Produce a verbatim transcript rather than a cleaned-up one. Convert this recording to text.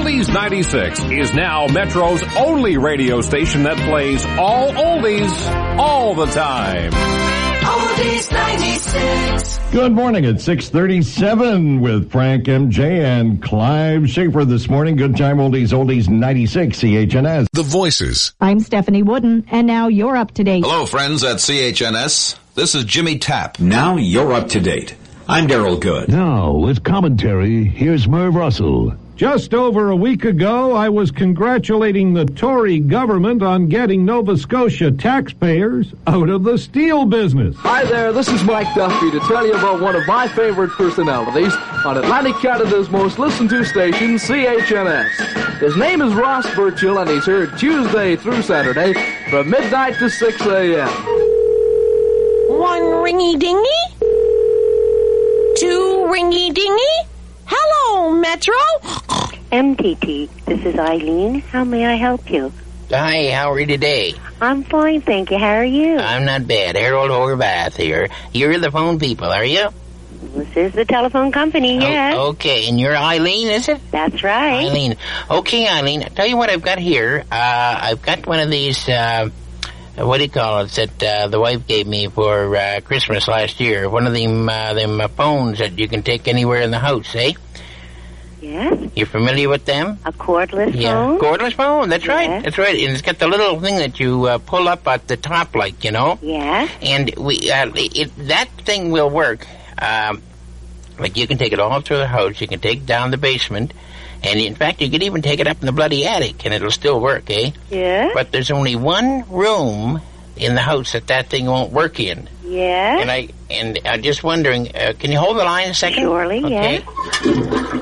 Oldies ninety-six is now Metro's only radio station that plays all oldies all the time. Oldies ninety-six. Good morning at six thirty-seven with Frank M J and Clive Schaefer this morning. Good time, Oldies, Oldies ninety-six, C H N S. The Voices. I'm Stephanie Wooden, and now you're up to date. Hello, friends at C H N S. This is Jimmy Tapp. Now you're up to date. I'm Daryl Good. Now, with commentary, here's Merv Russell. Just over a week ago, I was congratulating the Tory government on getting Nova Scotia taxpayers out of the steel business. Hi there, this is Mike Duffy to tell you about one of my favorite personalities on Atlantic Canada's most listened to station, C H N S. His name is Ross Burchill, and he's heard Tuesday through Saturday from midnight to six a.m. One ringy-dingy? Two ringy-dingy? Hello, Metro. M T T, this is Eileen. How may I help you? Hi, how are you today? I'm fine, thank you. How are you? I'm not bad. Harold Horvath here. You're the phone people, are you? This is the telephone company, yes. Oh, okay, and you're Eileen, is it? That's right. Eileen. Okay, Eileen, I'll tell you what I've got here. Uh, I've got one of these, uh, what do you call it, that uh, the wife gave me for uh, Christmas last year. One of them, uh, them uh, phones that you can take anywhere in the house, eh? Yes. You're familiar with them? A cordless yeah. phone? Cordless phone, that's yes. right. That's right. And it's got the little thing that you uh, pull up at the top, like, you know? Yes. And we, uh, it, that thing will work. Um, like, you can take it all through the house. You can take it down the basement. And, in fact, you can even take it up in the bloody attic, and it'll still work, eh? Yes. But there's only one room in the house that that thing won't work in. Yes. And, I, and I'm just wondering, uh, can you hold the line a second? Surely, okay. yes.